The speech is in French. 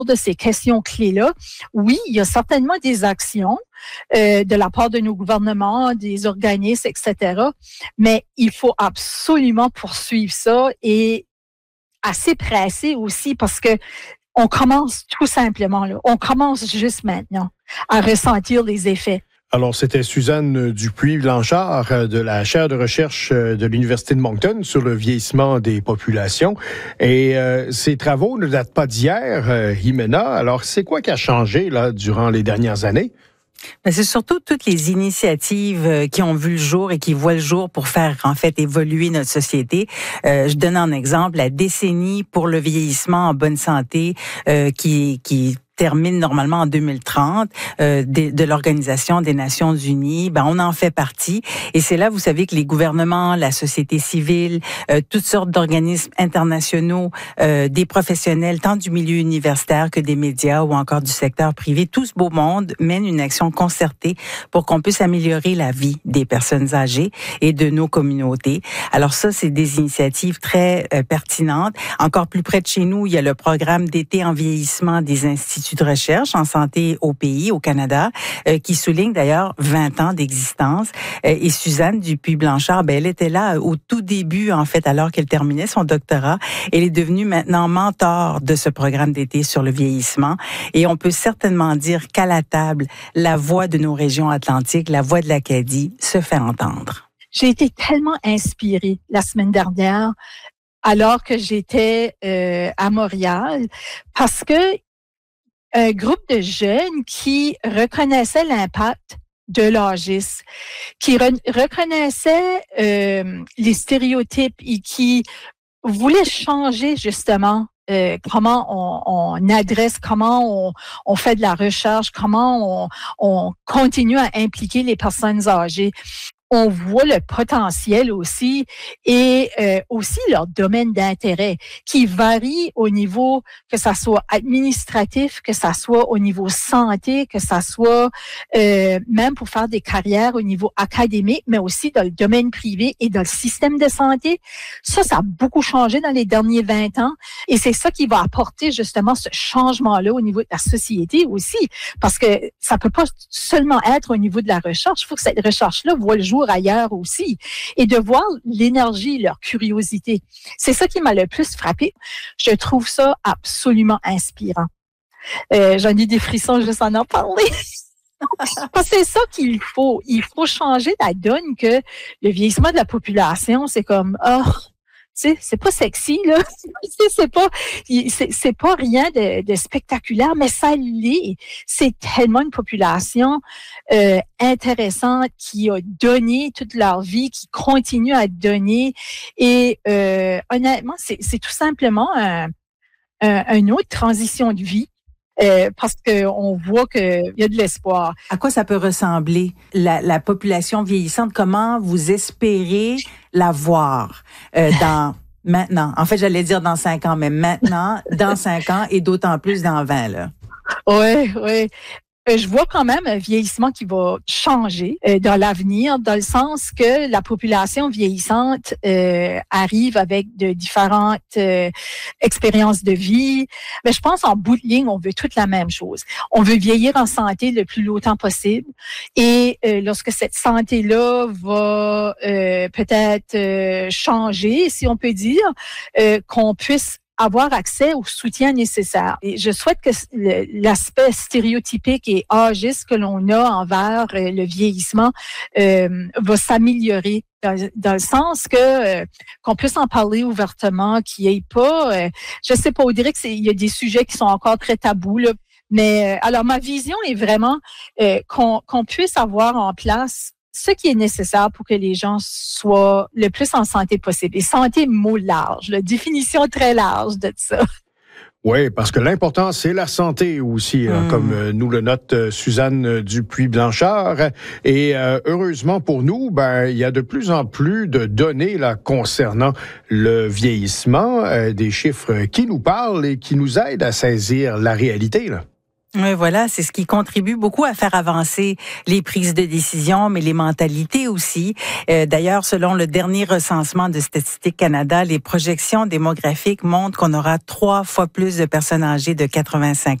de ces questions clés-là, oui, il y a certainement des actions de la part de nos gouvernements, des organismes, etc. Mais il faut absolument poursuivre ça et assez pressé aussi parce que on commence tout simplement, là, on commence juste maintenant à ressentir les effets. Alors, c'était Suzanne Dupuis-Blanchard de la chaire de recherche de l'Université de Moncton sur le vieillissement des populations. Et ces travaux ne datent pas d'hier, Jimena. Alors, c'est quoi qui a changé là durant les dernières années? Ben, c'est surtout toutes les initiatives qui ont vu le jour et qui voient le jour pour faire en fait évoluer notre société. Je donne un exemple, la décennie pour le vieillissement en bonne santé qui termine normalement en 2030 de l'Organisation des Nations Unies. Ben, on en fait partie. Et c'est là, vous savez, que les gouvernements, la société civile, toutes sortes d'organismes internationaux, des professionnels, tant du milieu universitaire que des médias ou encore du secteur privé, tout ce beau monde mène une action concertée pour qu'on puisse améliorer la vie des personnes âgées et de nos communautés. Alors ça, c'est des initiatives très pertinentes. Encore plus près de chez nous, il y a le programme d'été en vieillissement des instituts de recherche en santé au pays, au Canada, qui souligne d'ailleurs 20 ans d'existence. Et Suzanne Dupuis-Blanchard, ben, elle était là au tout début, en fait, alors qu'elle terminait son doctorat. Elle est devenue maintenant mentor de ce programme d'été sur le vieillissement. Et on peut certainement dire qu'à la table, la voix de nos régions atlantiques, la voix de l'Acadie, se fait entendre. J'ai été tellement inspirée la semaine dernière alors que j'étais à Montréal parce que un groupe de jeunes qui reconnaissaient l'impact de l'âgisme, qui reconnaissaient les stéréotypes et qui voulaient changer justement comment on adresse, comment on fait de la recherche, comment on continue à impliquer les personnes âgées. On voit le potentiel aussi et aussi leur domaine d'intérêt qui varie au niveau que ça soit administratif, que ça soit au niveau santé, que ça soit même pour faire des carrières au niveau académique, mais aussi dans le domaine privé et dans le système de santé. Ça a beaucoup changé dans les derniers 20 ans et c'est ça qui va apporter justement ce changement-là au niveau de la société aussi parce que ça peut pas seulement être au niveau de la recherche. Il faut que cette recherche-là voit le jour ailleurs aussi et de voir l'énergie, leur curiosité. C'est ça qui m'a le plus frappé. Je trouve ça absolument inspirant. J'en ai des frissons juste en parler. Parce que c'est ça qu'il faut. Il faut changer la donne que le vieillissement de la population, c'est comme, c'est pas sexy, là. C'est pas rien de spectaculaire, mais ça l'est. C'est tellement une population intéressante qui a donné toute leur vie, qui continue à donner. Et honnêtement, c'est tout simplement une autre transition de vie. Parce qu'on voit qu'il y a de l'espoir. À quoi ça peut ressembler, la population vieillissante? Comment vous espérez la voir maintenant? En fait, j'allais dire dans 5 ans, mais maintenant, dans 5 ans et d'autant plus dans 20, là. Oui. Je vois quand même un vieillissement qui va changer dans l'avenir, dans le sens que la population vieillissante arrive avec de différentes expériences de vie. Mais je pense en bout de ligne, on veut toute la même chose. On veut vieillir en santé le plus longtemps possible. Et lorsque cette santé-là va peut-être changer, si on peut dire, qu'on puisse avoir accès au soutien nécessaire. Et je souhaite que l'aspect stéréotypique et âgiste que l'on a envers le vieillissement va s'améliorer dans le sens que qu'on puisse en parler ouvertement, qu'il n'y ait pas, je sais pas, on dirait qu'il y a des sujets qui sont encore très tabous, là. Mais alors ma vision est vraiment qu'on puisse avoir en place ce qui est nécessaire pour que les gens soient le plus en santé possible. Et santé, mot large, la définition très large de ça. Oui, parce que l'important, c'est la santé aussi, comme nous le note Suzanne Dupuis-Blanchard. Et heureusement pour nous, il y a de plus en plus de données là concernant le vieillissement, des chiffres qui nous parlent et qui nous aident à saisir la réalité, là. Oui, voilà, c'est ce qui contribue beaucoup à faire avancer les prises de décision, mais les mentalités aussi. D'ailleurs, selon le dernier recensement de Statistique Canada, les projections démographiques montrent qu'on aura 3 fois plus de personnes âgées de 85